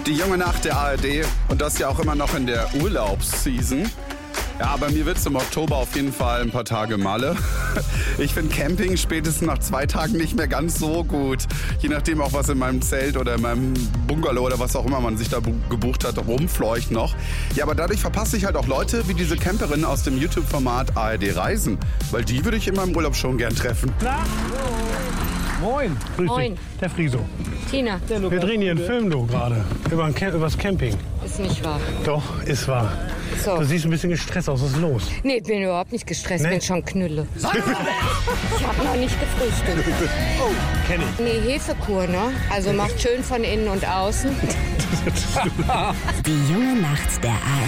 Die junge Nacht der ARD und das ja auch immer noch in der Urlaubsseason. Ja, bei mir wird es im Oktober auf jeden Fall ein paar Tage Malle. Ich finde Camping spätestens nach 2 Tagen nicht mehr ganz so gut. Je nachdem auch, was in meinem Zelt oder in meinem Bungalow oder was auch immer man sich da gebucht hat, rumfleucht noch. Ja, aber dadurch verpasse ich halt auch Leute wie diese Camperin aus dem YouTube-Format ARD Reisen. Weil die würde ich in meinem Urlaub schon gern treffen. Na? Moin. Grüß Moin. dich. Der Friso. Tina, Wir drehen hier einen Film, du, gerade. Übers Camping. ist nicht wahr. Doch, ist wahr. So. Du siehst ein bisschen gestresst aus. Was ist los? Nee, ich bin überhaupt nicht gestresst, Nee? bin schon Knülle. Ich habe noch nicht gefrühstückt. Kenn ich. Nee, Hefekur, ne? Also macht schön von innen und außen. Die junge Nacht der ARD.